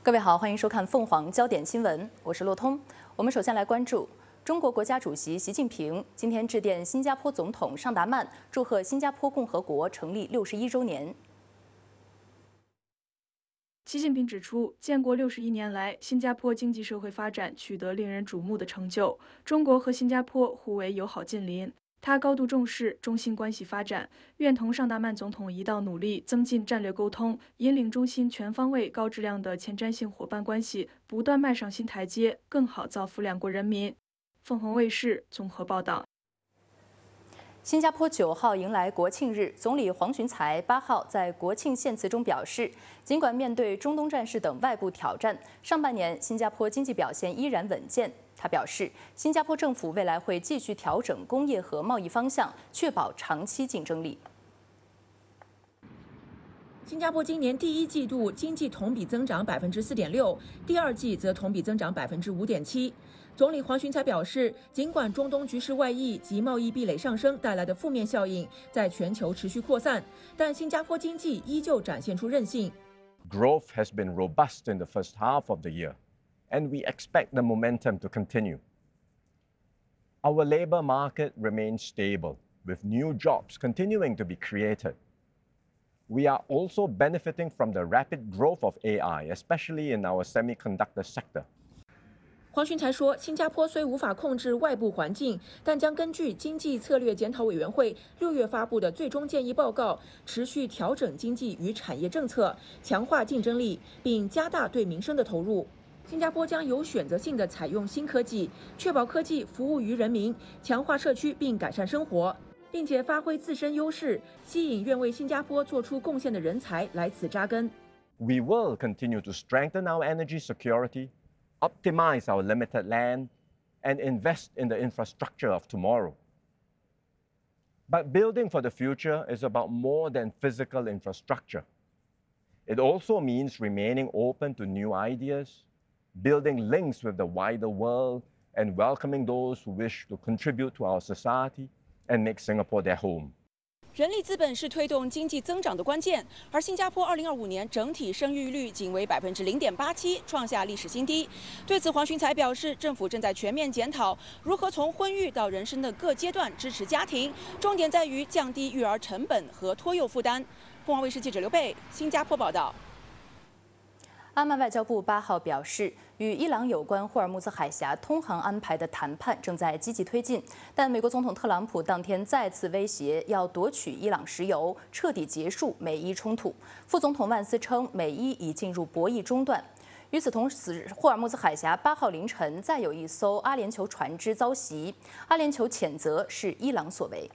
各位好，欢迎收看凤凰焦点新闻，我是骆通。我们首先来关注中国国家主席习近平今天致电新加坡总统尚达曼，祝贺新加坡共和国成立61周年。 习近平指出，建国61年来，新加坡经济社会发展取得令人瞩目的成就。中国和新加坡互为友好近邻，他高度重视中新关系发展，愿同尚达曼总统一道努力，增进战略沟通，引领中新全方位、高质量的前瞻性伙伴关系不断迈上新台阶，更好造福两国人民。凤凰卫视综合报道。 新加坡9号迎来国庆日，总理黄循财8号在国庆献词中表示，尽管面对中东战事等外部挑战，上半年新加坡经济表现依然稳健。他表示，新加坡政府未来会继续调整工业和贸易方向，确保长期竞争力。 新加坡今年第一季度经济同比增长4.6%，第二季则同比增长5.7%。总理黄循财表示，尽管中东局势外溢及贸易壁垒上升带来的负面效应在全球持续扩散，但新加坡经济依旧展现出韧性。 Growth has been robust in the first half of the year, and we expect the momentum to continue. Our labor market remains stable, with new jobs continuing to be created. We are also benefiting from the rapid growth of AI, especially in our semiconductor sector. 黄循财说，新加坡虽无法控制外部环境，但将根据经济策略检讨委员会6月发布的最终建议报告，持续调整经济与产业政策，强化竞争力，并加大对民生的投入。新加坡将有选择性地采用新科技，确保科技服务于人民，强化社区并改善生活，并且发挥自身优势，吸引愿为新加坡做出贡献的人才来此扎根。 We will continue to strengthen our energy security, optimize our limited land, and invest in the infrastructure of tomorrow. But building for the future is about more than physical infrastructure. It also means remaining open to new ideas, building links with the wider world, and welcoming those who wish to contribute to our society and make Singapore their home. 人力资本是推动经济增长的关键，而新加坡2025年整体生育率仅为0.87%，创下历史新低。对此，黄循财表示，政府正在全面检讨如何从婚育到人生的各阶段支持家庭，重点在于降低育儿成本和托幼负担。凤凰卫视记者刘贝，新加坡报道。 阿曼外交部8号表示，与伊朗有关霍尔木兹海峡通航安排的谈判正在积极推进，但美国总统特朗普当天再次威胁要夺取伊朗石油，彻底结束美伊冲突。副总统万斯称，美伊已进入博弈中段。与此同时，霍尔木兹海峡8号凌晨再有一艘阿联酋船只遭袭，阿联酋谴责是伊朗所为。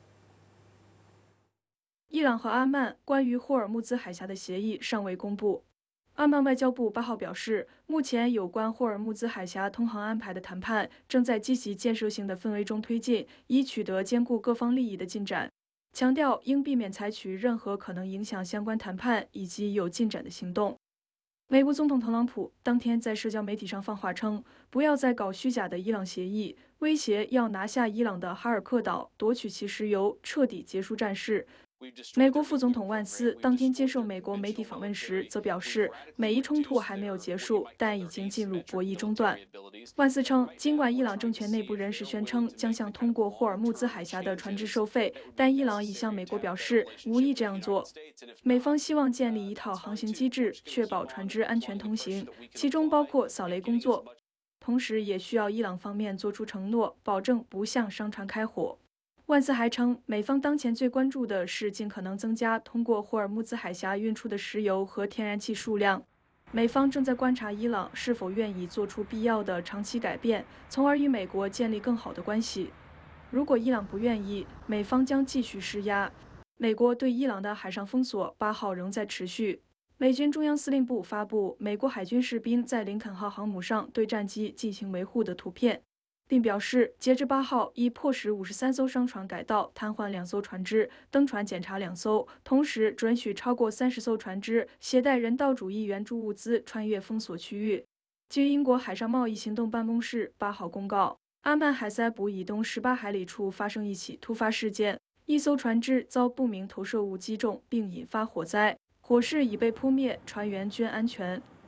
伊朗和阿曼关于霍尔木兹海峡的协议尚未公布。阿曼外交部8号表示，目前有关霍尔木兹海峡通航安排的谈判正在积极建设性的氛围中推进，以取得兼顾各方利益的进展。强调应避免采取任何可能影响相关谈判以及有进展的行动。美国总统特朗普当天在社交媒体上放话称，不要再搞虚假的伊朗协议，威胁要拿下伊朗的哈尔克岛，夺取其石油，彻底结束战事。美国副总统万斯当天接受美国媒体访问时，则表示，美伊冲突还没有结束，但已经进入博弈中段。万斯称，尽管伊朗政权内部人士宣称将向通过霍尔木兹海峡的船只收费，但伊朗已向美国表示无意这样做。美方希望建立一套航行机制，确保船只安全通行，其中包括扫雷工作，同时也需要伊朗方面做出承诺，保证不向商船开火。万斯还称，美方当前最关注的是尽可能增加通过霍尔木兹海峡运出的石油和天然气数量。美方正在观察伊朗是否愿意做出必要的长期改变，从而与美国建立更好的关系。如果伊朗不愿意，美方将继续施压。美国对伊朗的海上封锁8号仍在持续。美军中央司令部发布美国海军士兵在林肯号航母上对战机进行维护的图片。并表示，截至8号，已迫使53艘商船改道，瘫痪2艘船只，登船检查2艘，同时准许超过30艘船只携带人道主义援助物资穿越封锁区域。据英国海上贸易行动办公室8号公告，阿曼海塞卜以东18海里处发生一起突发事件，一艘船只遭不明投射物击中并引发火灾，火势已被扑灭，船员均安全。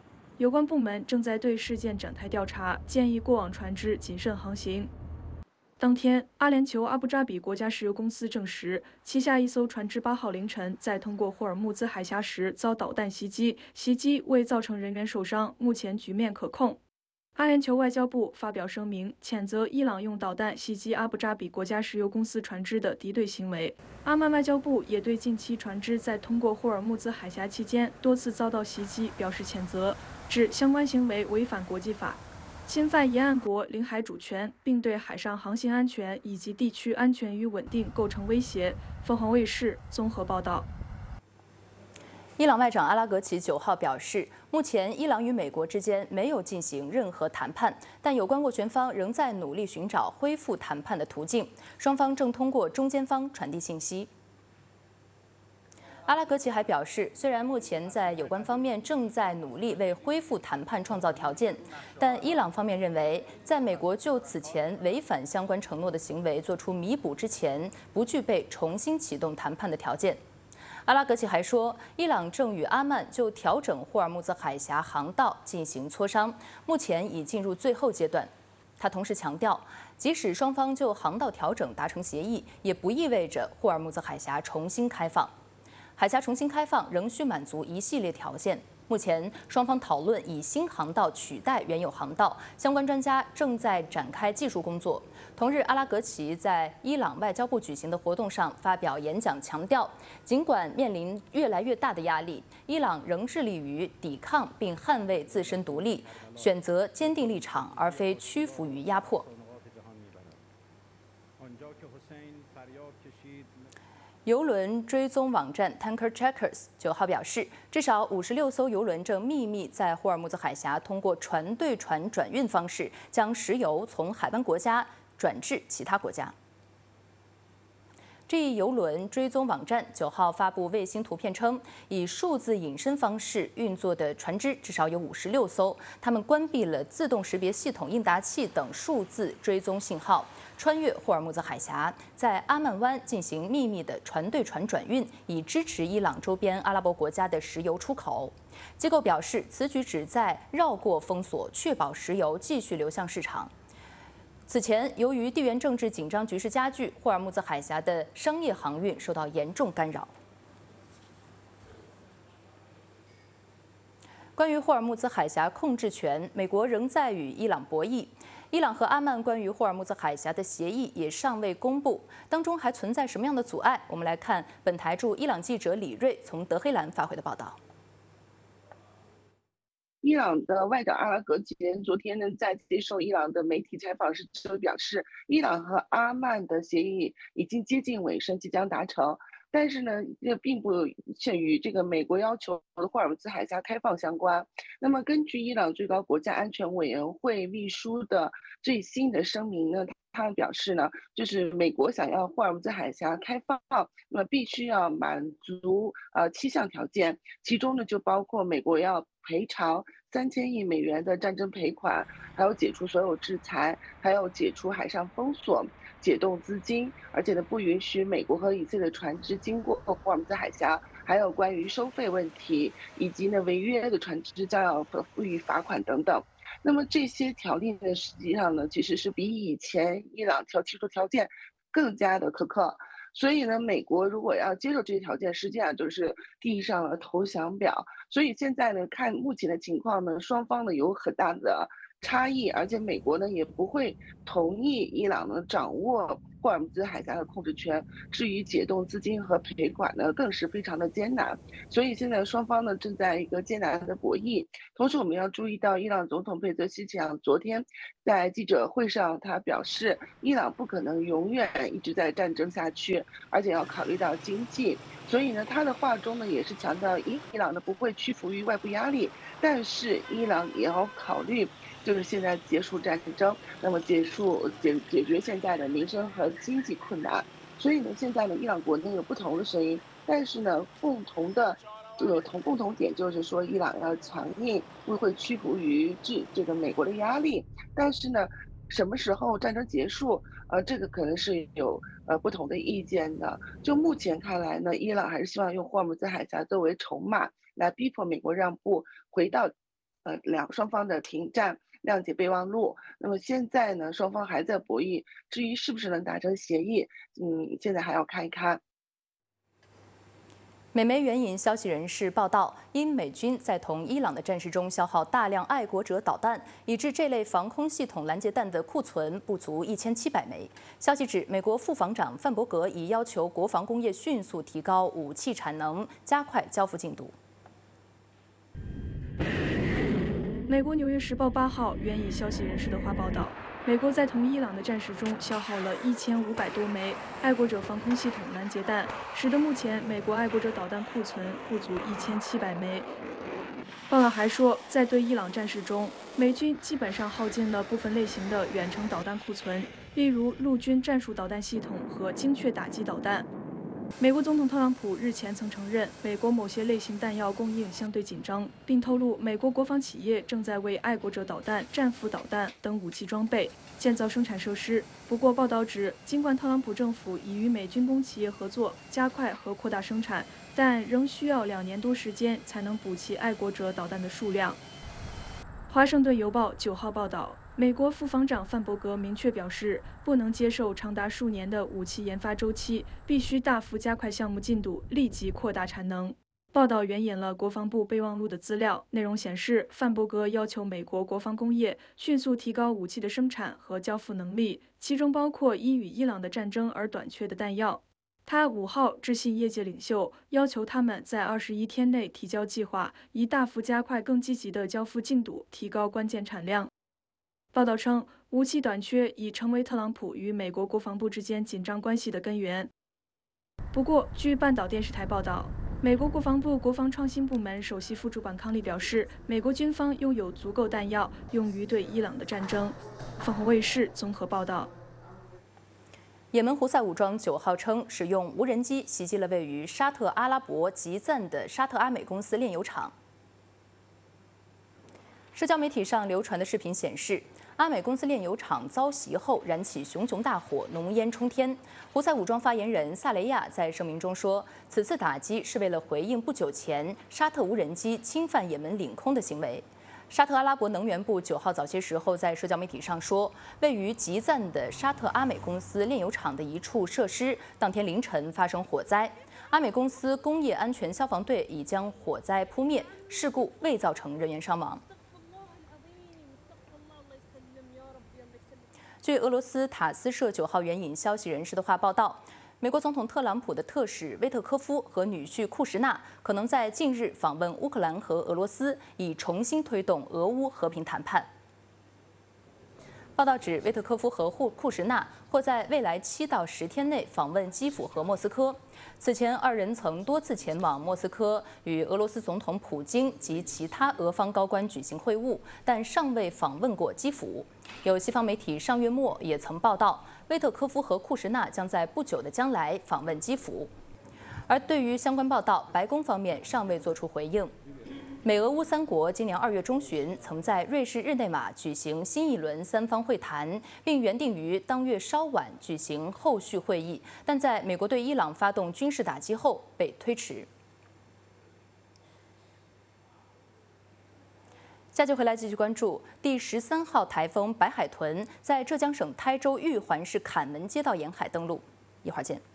有关部门正在对事件展开调查，建议过往船只谨慎航行。当天，阿联酋阿布扎比国家石油公司证实，旗下一艘船只8号凌晨在通过霍尔木兹海峡时遭导弹袭击，袭击未造成人员受伤，目前局面可控。阿联酋外交部发表声明，谴责伊朗用导弹袭击阿布扎比国家石油公司船只的敌对行为。阿曼外交部也对近期船只在通过霍尔木兹海峡期间多次遭到袭击表示谴责，指相关行为违反国际法，侵犯沿岸国领海主权，并对海上航行安全以及地区安全与稳定构成威胁。凤凰卫视综合报道。 伊朗外长阿拉格齐9号表示，目前伊朗与美国之间没有进行任何谈判，但有关斡旋方仍在努力寻找恢复谈判的途径，双方正通过中间方传递信息。阿拉格齐还表示，虽然目前在有关方面正在努力为恢复谈判创造条件，但伊朗方面认为，在美国就此前违反相关承诺的行为做出弥补之前，不具备重新启动谈判的条件。阿拉格齐还说，伊朗正与阿曼就调整霍尔木兹海峡航道进行磋商，目前已进入最后阶段。他同时强调，即使双方就航道调整达成协议，也不意味着霍尔木兹海峡重新开放。海峡重新开放仍需满足一系列条件。目前，双方讨论以新航道取代原有航道，相关专家正在展开技术工作。同日，阿拉格齐在伊朗外交部举行的活动上发表演讲，强调，尽管面临越来越大的压力，伊朗仍致力于抵抗并捍卫自身独立，选择坚定立场，而非屈服于压迫。邮轮追踪网站 Tanker Checkers 9号表示，至少56艘邮轮正秘密在霍尔木兹海峡通过船对船转运方式，将石油从海湾国家转至其他国家。这一邮轮追踪网站9号发布卫星图片称，以数字隐身方式运作的船只至少有56艘，它们关闭了自动识别系统、应答器等数字追踪信号，穿越霍尔木兹海峡，在阿曼湾进行秘密的船对船转运，以支持伊朗周边阿拉伯国家的石油出口。机构表示，此举旨在绕过封锁，确保石油继续流向市场。此前，由于地缘政治紧张局势加剧，霍尔木兹海峡的商业航运受到严重干扰。关于霍尔木兹海峡控制权，美国仍在与伊朗博弈。伊朗和阿曼关于霍尔木兹海峡的协议也尚未公布，当中还存在什么样的阻碍？我们来看本台驻伊朗记者李锐从德黑兰发回的报道。 伊朗的外长阿拉格齐昨天呢，在接受伊朗的媒体采访时就表示，伊朗和阿曼的协议已经接近尾声，即将达成。但是呢，这并不与这个美国要求的霍尔木兹海峡开放相关。那么，根据伊朗最高国家安全委员会秘书的最新的声明呢，他们表示呢，就是美国想要霍尔木兹海峡开放，那么必须要满足7项条件，其中呢就包括美国要赔偿3000亿美元的战争赔款，还有解除所有制裁，还有解除海上封锁，解冻资金，而且呢不允许美国和以色列船只经过霍尔木兹海峡，还有关于收费问题，以及呢违约的船只将要赋予罚款等等。那么这些条例呢，实际上呢其实是比以前伊朗提出条件更加的苛刻。所以呢，美国如果要接受这些条件，实际上就是递上了投降表。所以现在呢，看目前的情况呢，双方呢有很大的差异，而且美国呢也不会同意伊朗呢掌握霍尔木兹海峡的控制权。至于解冻资金和赔款呢，更是非常的艰难。所以现在双方呢正在一个艰难的博弈。同时，我们要注意到，伊朗总统佩泽希奇扬昨天在记者会上，他表示，伊朗不可能永远一直在战争下去，而且要考虑到经济。所以呢，他的话中呢也是强调，伊朗呢不会屈服于外部压力，但是伊朗也要考虑，就是现在结束战争，那么解决现在的民生和经济困难。所以呢，现在呢，伊朗国内有不同的声音，但是呢，共同点就是说，伊朗要强硬，不会屈服于这个美国的压力。但是呢，什么时候战争结束？这个可能是有不同的意见的。就目前看来呢，伊朗还是希望用霍尔木兹海峡作为筹码来逼迫美国让步，回到双方的停战。谅解备忘录，那么现在呢，双方还在博弈。至于是不是能达成协议，现在还要看一看。 美媒援引消息人士报道，因美军在同伊朗的战事中消耗大量爱国者导弹，以致这类防空系统拦截弹的库存不足1700枚。消息指，美国副防长范伯格已要求国防工业迅速提高武器产能，加快交付进度。 美国《纽约时报》8号援引消息人士的话报道，美国在同伊朗的战事中消耗了1500多枚爱国者防空系统拦截弹，使得目前美国爱国者导弹库存不足1700枚。报道还说，在对伊朗战事中，美军基本上耗尽了部分类型的远程导弹库存，例如陆军战术导弹系统和精确打击导弹。美国总统特朗普日前曾承认，美国某些类型弹药供应相对紧张，并透露美国国防企业正在为爱国者导弹、战斧导弹等武器装备建造生产设施。不过，报道指，尽管特朗普政府已与美军工企业合作，加快和扩大生产，但仍需要2年多时间才能补齐爱国者导弹的数量。华盛顿邮报9号报道，美国副防长范伯格明确表示，不能接受长达数年的武器研发周期，必须大幅加快项目进度，立即扩大产能。报道援引了国防部备忘录的资料，内容显示，范伯格要求美国国防工业迅速提高武器的生产和交付能力，其中包括因与伊朗的战争而短缺的弹药。他5号致信业界领袖，要求他们在21天内提交计划，以大幅加快更积极的交付进度，提高关键产量。报道称，武器短缺已成为特朗普与美国国防部之间紧张关系的根源。不过，据半岛电视台报道，美国国防部国防创新部门首席副主管康利表示，美国军方拥有足够弹药用于对伊朗的战争。凤凰卫视综合报道。 也门胡塞武装9号称，使用无人机袭击了位于沙特阿拉伯吉赞的沙特阿美公司炼油厂。社交媒体上流传的视频显示，阿美公司炼油厂遭袭后燃起熊熊大火，浓烟冲天。胡塞武装发言人萨雷亚在声明中说，此次打击是为了回应不久前沙特无人机侵犯也门领空的行为。沙特阿拉伯能源部9号早些时候在社交媒体上说，位于吉赞的沙特阿美公司炼油厂的一处设施当天凌晨发生火灾，阿美公司工业安全消防队已将火灾扑灭，事故未造成人员伤亡。据俄罗斯塔斯社9号援引消息人士的话报道，美国总统特朗普的特使威特科夫和女婿库什纳可能在近日访问乌克兰和俄罗斯，以重新推动俄乌和平谈判。报道指，威特科夫和库什纳或在未来7到10天内访问基辅和莫斯科。此前，二人曾多次前往莫斯科与俄罗斯总统普京及其他俄方高官举行会晤，但尚未访问过基辅。有西方媒体上月末也曾报道，威特科夫和库什纳将在不久的将来访问基辅。而对于相关报道，白宫方面尚未作出回应。美俄乌3国今年2月中旬曾在瑞士日内瓦举行新一轮3方会谈，并原定于当月稍晚举行后续会议，但在美国对伊朗发动军事打击后被推迟。下集回来继续关注第13号台风白海豚在浙江省台州玉环市坎门街道沿海登陆，一会儿见。